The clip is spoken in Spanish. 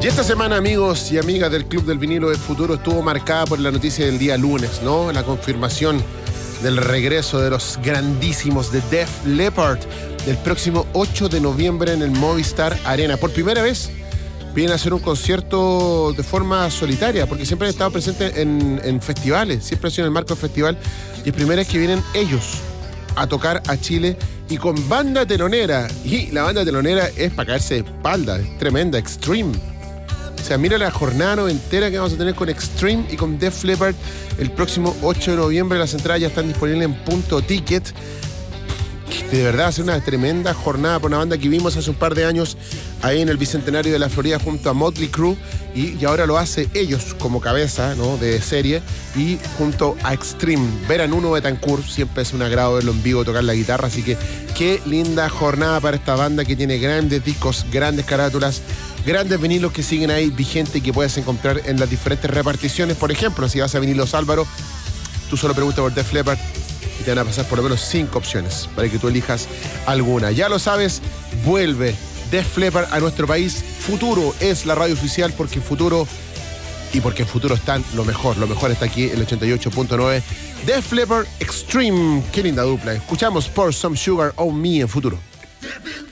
Y esta semana, amigos y amigas del Club del Vinilo del Futuro, estuvo marcada por la noticia del día lunes, ¿no? La confirmación del regreso de los grandísimos de Def Leppard del próximo 8 de noviembre en el Movistar Arena. Por primera vez vienen a hacer un concierto de forma solitaria, porque siempre han estado presentes en festivales, siempre han sido en el marco del festival, y es primera vez que vienen ellos a tocar a Chile y con banda telonera. Y la banda telonera es para caerse de espalda, es tremenda, Extreme. O sea, mira la jornada entera que vamos a tener con Extreme y con Def Leppard el próximo 8 de noviembre. Las entradas ya están disponibles en Punto Ticket. De verdad, va a ser una tremenda jornada por una banda que vimos hace un par de años ahí en el Bicentenario de la Florida junto a Motley Crue, y ahora lo hace ellos como cabeza, ¿no?, de serie, y junto a Extreme. Ver a Nuno Betancourt siempre es un agrado verlo en vivo tocar la guitarra, así que qué linda jornada para esta banda que tiene grandes discos, grandes carátulas, grandes vinilos que siguen ahí vigentes y que puedes encontrar en las diferentes reparticiones. Por ejemplo, si vas a Vinilos Álvaro, tú solo preguntas por Def Leppard y te van a pasar por lo menos 5 opciones para que tú elijas alguna. Ya lo sabes, vuelve Def Leppard a nuestro país. Futuro es la radio oficial, porque en Futuro en Futuro están lo mejor está aquí, el 88.9. Def Leppard Extreme, qué linda dupla. Escuchamos Pour Some Sugar on Me en Futuro.